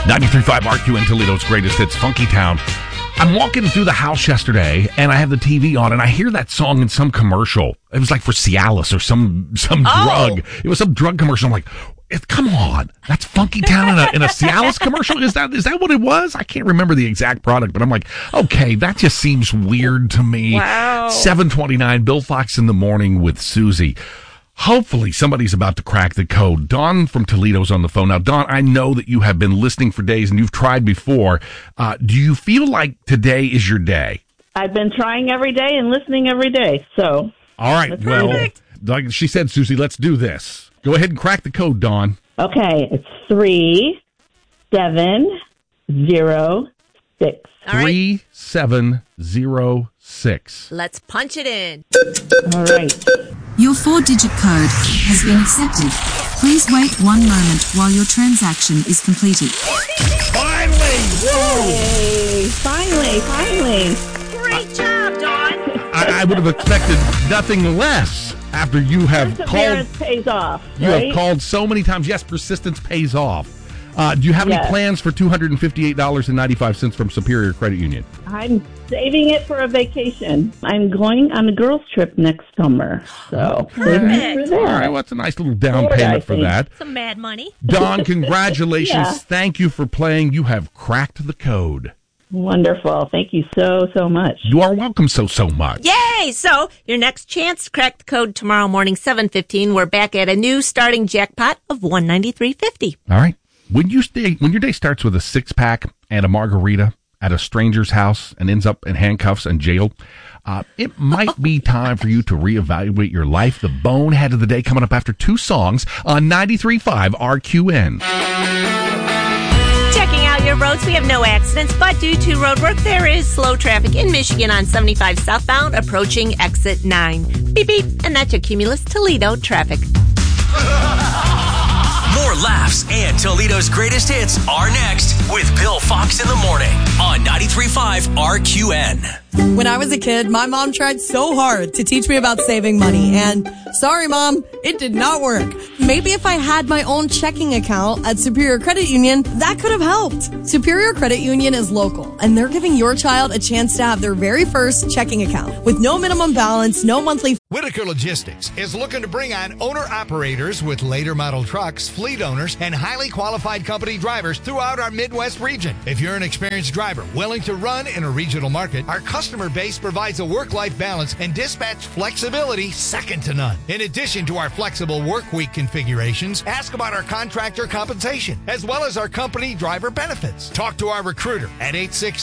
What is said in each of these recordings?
93.5 RQN Toledo's greatest hits, Funky Town. I'm walking through the house yesterday, and I have the TV on, and I hear that song in some commercial. It was like for Cialis or some drug. It was some drug commercial. I'm like, come on, that's Funky Town in a Cialis commercial? Is that what it was? I can't remember the exact product, but I'm like, okay, that just seems weird to me. Wow. 7:29, Bill Fox in the morning with Susie. Hopefully somebody's about to crack the code. Dawn from Toledo's on the phone. Now, Dawn, I know that you have been listening for days and you've tried before. Do you feel like today is your day? I've been trying every day and listening every day, so. All right, well, like she said, Susie, let's do this. Go ahead and crack the code, Dawn. Okay, it's 3706. 3706. Let's punch it in. All right. Your 4-digit code has been accepted. Please wait 1 moment while your transaction is completed. Finally! Yay! Finally. Great job, Dawn. I would have expected nothing less after you have called. Perseverance pays off, You right? have called so many times. Yes, persistence pays off. Do you have any plans for $258.95 from Superior Credit Union? I'm saving it for a vacation. I'm going on a girls' trip next summer, so saving it for that. All right, well, that's a nice little down Florida, payment I for think. that. Some mad money. Dawn, congratulations. Yeah. Thank you for playing. You have cracked the code. Wonderful. Thank you so much. You are welcome so much. Yay! So, your next chance to crack the code tomorrow morning, 7:15. We're back at a new starting jackpot of $193.50. All right. When your day starts with a 6-pack and a margarita at a stranger's house and ends up in handcuffs and jail, it might be time for you to reevaluate your life. The bonehead of the day coming up after 2 songs on 93.5 RQN. Checking out your roads, we have no accidents, but due to road work, there is slow traffic in Michigan on 75 southbound approaching exit 9. Beep, beep, and that's your Cumulus Toledo traffic. More laughs and Toledo's greatest hits are next with Bill Fox in the morning on 93.5 RQN. When I was a kid, my mom tried so hard to teach me about saving money, and sorry, Mom, it did not work. Maybe if I had my own checking account at Superior Credit Union, that could have helped. Superior Credit Union is local, and they're giving your child a chance to have their very first checking account with no minimum balance, no monthly. Whitaker Logistics is looking to bring on owner-operators with later model trucks, fleet owners, and highly qualified company drivers throughout our Midwest region. If you're an experienced driver willing to run in a regional market, our customer base provides a work-life balance and dispatch flexibility second to none. In addition to our flexible work week configurations, ask about our contractor compensation, as well as our company driver benefits. Talk to our recruiter at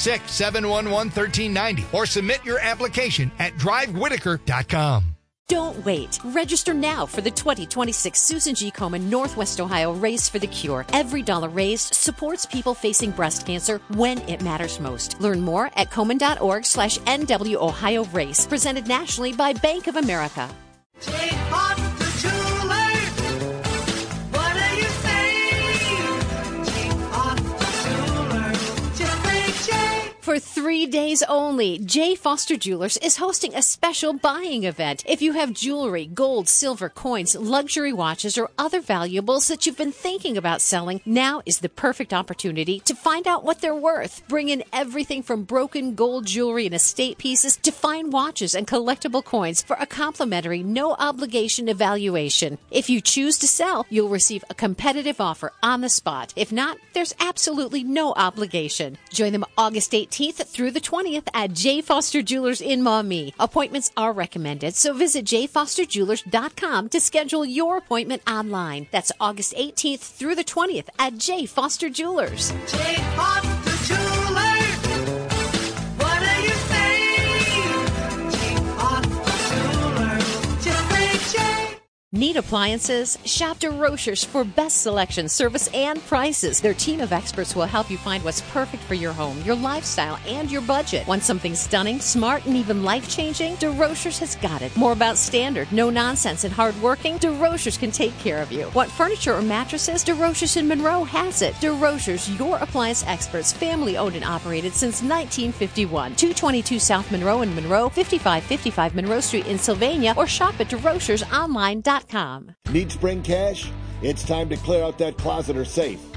866-711-1390 or submit your application at drivewhitaker.com. Don't wait. Register now for the 2026 Susan G. Komen Northwest Ohio Race for the Cure. Every dollar raised supports people facing breast cancer when it matters most. Learn more at Komen.org/NW Ohio Race. Presented nationally by Bank of America. Take off the jewelry. What are you saying? Take off the jewelry. Just say Jay. For 3 days only, J. Foster Jewelers is hosting a special buying event. If you have jewelry, gold, silver, coins, luxury watches, or other valuables that you've been thinking about selling, now is the perfect opportunity to find out what they're worth. Bring in everything from broken gold jewelry and estate pieces to fine watches and collectible coins for a complimentary, no-obligation evaluation. If you choose to sell, you'll receive a competitive offer on the spot. If not, there's absolutely no obligation. Join them August 18th through the 20th at J. Foster Jewelers in Maumee. Appointments are recommended, so visit jfosterjewelers.com to schedule your appointment online. That's August 18th through the 20th at J. Foster Jewelers. Take off the jewelry. What are you saying? Take off the jewelry. Just say Jay. Need appliances? Shop DeRochers for best selection, service, and prices. Their team of experts will help you find what's perfect for your home, your lifestyle, and your budget. Want something stunning, smart, and even life-changing? DeRochers has got it. More about standard, no-nonsense, and hard-working? DeRochers can take care of you. Want furniture or mattresses? DeRochers in Monroe has it. DeRochers, your appliance experts, family-owned and operated since 1951. 222 South Monroe in Monroe, 5555 Monroe Street in Sylvania, or shop at DeRochersOnline.com. Need spring cash? It's time to clear out that closet or safe.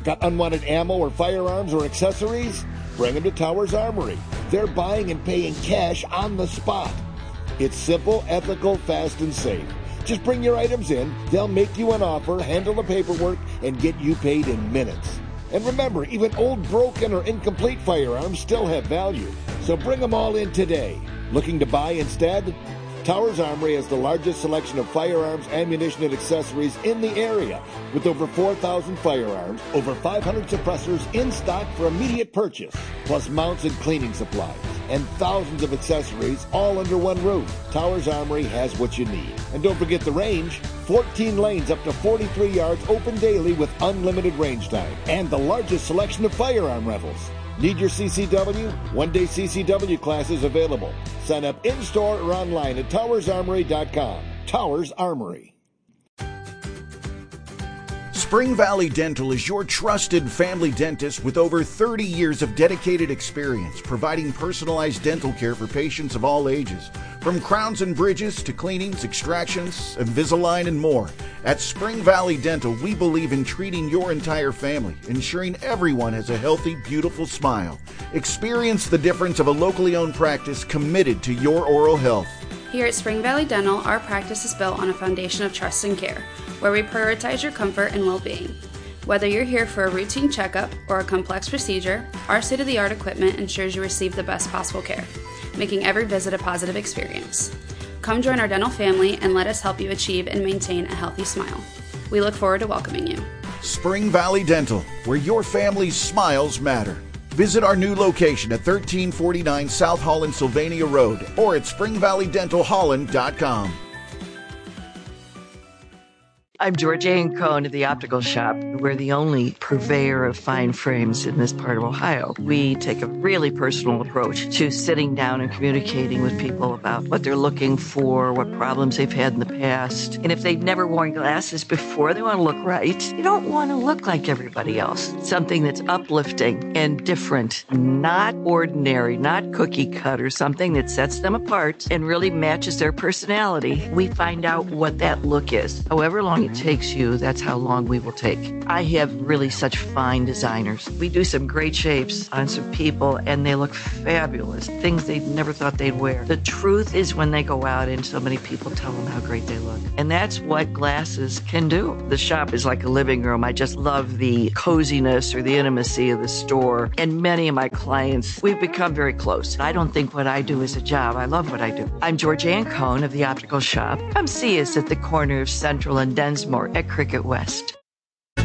Got unwanted ammo or firearms or accessories? Bring them to Towers Armory. They're buying and paying cash on the spot. It's simple, ethical, fast, and safe. Just bring your items in, they'll make you an offer, handle the paperwork, and get you paid in minutes. And remember, even old, broken, or incomplete firearms still have value. So bring them all in today. Looking to buy instead? Towers Armory has the largest selection of firearms, ammunition, and accessories in the area, with over 4,000 firearms, over 500 suppressors in stock for immediate purchase, plus mounts and cleaning supplies, and thousands of accessories all under one roof. Towers Armory has what you need. And don't forget the range. 14 lanes up to 43 yards open daily with unlimited range time, and the largest selection of firearm rentals. Need your CCW? One-day CCW classes available. Sign up in-store or online at towersarmory.com. Towers Armory. Spring Valley Dental is your trusted family dentist with over 30 years of dedicated experience providing personalized dental care for patients of all ages. From crowns and bridges to cleanings, extractions, Invisalign, and more. At Spring Valley Dental, we believe in treating your entire family, ensuring everyone has a healthy, beautiful smile. Experience the difference of a locally owned practice committed to your oral health. Here at Spring Valley Dental, our practice is built on a foundation of trust and care, where we prioritize your comfort and well-being. Whether you're here for a routine checkup or a complex procedure, our state-of-the-art equipment ensures you receive the best possible care, making every visit a positive experience. Come join our dental family and let us help you achieve and maintain a healthy smile. We look forward to welcoming you. Spring Valley Dental, where your family's smiles matter. Visit our new location at 1349 South Holland Sylvania Road or at springvalleydentalholland.com. I'm Georgianne Cohn of the Optical Shop. We're the only purveyor of fine frames in this part of Ohio. We take a really personal approach to sitting down and communicating with people about what they're looking for, what problems they've had in the past. And if they've never worn glasses before, they want to look right. You don't want to look like everybody else. Something that's uplifting and different, not ordinary, not cookie cutter, something that sets them apart and really matches their personality. We find out what that look is. However long it takes you, that's how long we will take. I have really such fine designers. We do some great shapes on some people and they look fabulous. Things they never thought they'd wear. The truth is when they go out and so many people tell them how great they look. And that's what glasses can do. The shop is like a living room. I just love the coziness or the intimacy of the store. And many of my clients, we've become very close. I don't think what I do is a job. I love what I do. I'm Georgianne Cohn of the Optical Shop. Come see us at the corner of Central and Densmore at Cricket West.